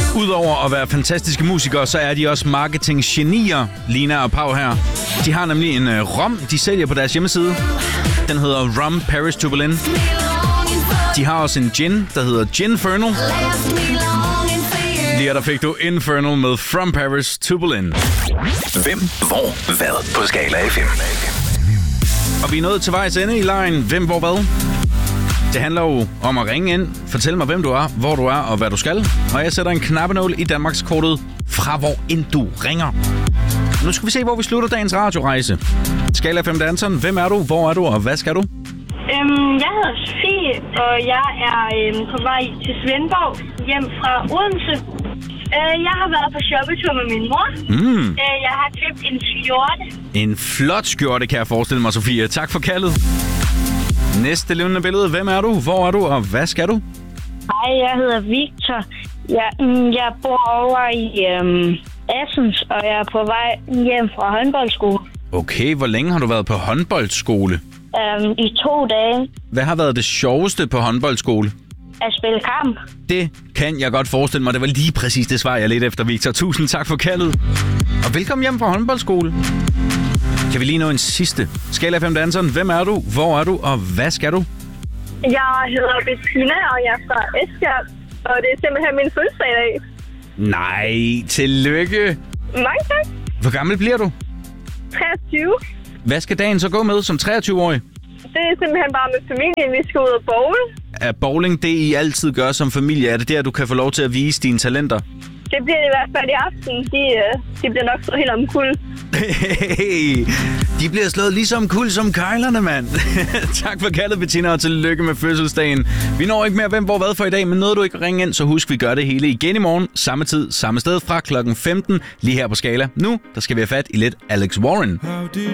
Udover at være fantastiske musikere, så er de også marketinggenier, Lina og Pau her. De har nemlig en rom, de sælger på deres hjemmeside. Den hedder Rum Paris to Berlin. De har også en gin, der hedder Ginfernal. Lige der fik du Infernal med From Paris to Berlin. Hvem, hvor, hvad på Skala FM. Og vi er nået til vejs ende i lejen. Hvem, hvor, hvad? Det handler jo om at ringe ind. Fortæl mig, hvem du er, hvor du er og hvad du skal. Og jeg sætter en knappenål i Danmarkskortet fra hvor end du ringer. Nu skal vi se, hvor vi slutter dagens radiorejse. Skala 5 danseren. Hvem er du, hvor er du og hvad skal du? Jeg hedder Sofie, og jeg er på vej til Svendborg hjem fra Odense. Jeg har været på shoppetur med min mor. Jeg har købt en skjorte. En flot skjorte, kan jeg forestille mig, Sofie. Tak for kaldet. Næste levende billede. Hvem er du? Hvor er du? Og hvad skal du? Hej, jeg hedder Victor. Jeg bor over i Assens, og jeg er på vej hjem fra håndboldskole. Okay, hvor længe har du været på håndboldskole? I 2 dage. Hvad har været det sjoveste på håndboldskole? At spille kamp. Det kan jeg godt forestille mig. Det var lige præcis det svar, jeg ledte efter, Victor. Tusind tak for kaldet. Og velkommen hjem fra håndboldskole. Kan vi lige nå en sidste? Skala 5 danseren. Hvem er du? Hvor er du? Og hvad skal du? Jeg hedder Bettina, og jeg er fra Esbjerg. Og det er simpelthen min fødselsdag i dag. Nej, tillykke. Mange tak. Hvor gammel bliver du? 23. Hvad skal dagen så gå med som 23-årig? Det er simpelthen bare med familien. Vi skal ud og bowle. Er bowling det, I altid gør som familie? Er det der, du kan få lov til at vise dine talenter? Det bliver det i hvert fald i aften. De bliver nok så helt omkuld. Hey, de bliver slået lige som kul som kejlerne, mand. Tak for kaldet, Bettina, og tillykke med fødselsdagen. Vi når ikke mere hvem, hvor, hvad for i dag, men nåede du ikke at ringe ind, så husk, vi gør det hele igen i morgen. Samme tid, samme sted fra klokken 15, lige her på Skala. Nu, der skal vi have fat i lidt Alex Warren.